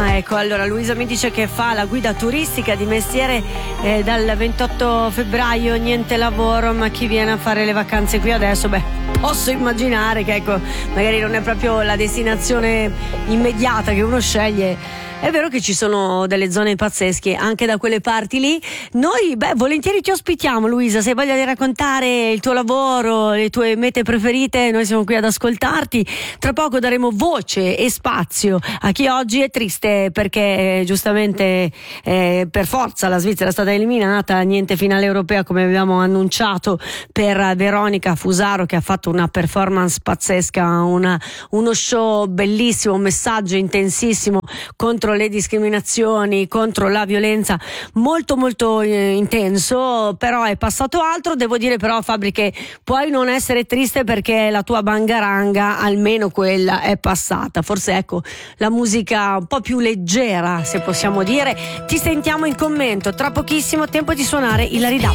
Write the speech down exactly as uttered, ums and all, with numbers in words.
Ah, ecco, allora Luisa mi dice che fa la guida turistica di mestiere eh, dal ventotto febbraio, niente lavoro, ma chi viene a fare le vacanze qui adesso? Beh, posso immaginare che ecco, magari non è proprio la destinazione immediata che uno sceglie. È vero che ci sono delle zone pazzesche anche da quelle parti lì. Noi, beh, volentieri ti ospitiamo, Luisa, se hai voglia di raccontare il tuo lavoro, le tue mete preferite, noi siamo qui ad ascoltarti. Tra poco daremo voce e spazio a chi oggi è triste perché eh, giustamente eh, per forza la Svizzera è stata eliminata, niente finale europea come abbiamo annunciato per Veronica Fusaro, che ha fatto una performance pazzesca, una, uno show bellissimo, un messaggio intensissimo contro le discriminazioni, contro la violenza, molto molto eh, intenso. Però è passato altro. Devo dire però, Fabri, che puoi non essere triste perché la tua bangaranga, almeno quella, è passata. Forse ecco la musica un po' più leggera, se possiamo dire. Ti sentiamo in commento tra pochissimo. Tempo di suonare Ilari Duff.